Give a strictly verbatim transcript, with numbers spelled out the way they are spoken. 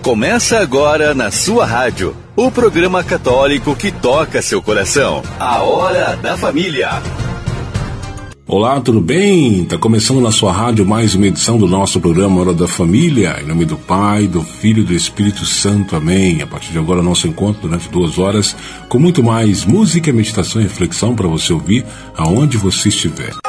Começa agora na sua rádio, o programa católico que toca seu coração. A Hora da Família. Olá, tudo bem? Está começando na sua rádio mais uma edição do nosso programa Hora da Família. Em nome do Pai, do Filho e do Espírito Santo. Amém. A partir de agora, nosso encontro durante duas horas com muito mais música, meditação e reflexão para você ouvir aonde você estiver.